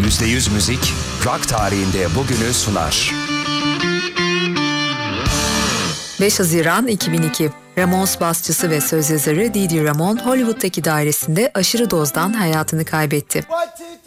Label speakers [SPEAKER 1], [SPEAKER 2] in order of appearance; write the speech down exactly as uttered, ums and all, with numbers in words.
[SPEAKER 1] yüzde yüz müzik, rock tarihinde bugünü sunar.
[SPEAKER 2] beş Haziran iki bin iki. Ramones basçısı ve söz yazarı Dee Dee Ramone, Hollywood'daki dairesinde aşırı dozdan hayatını kaybetti.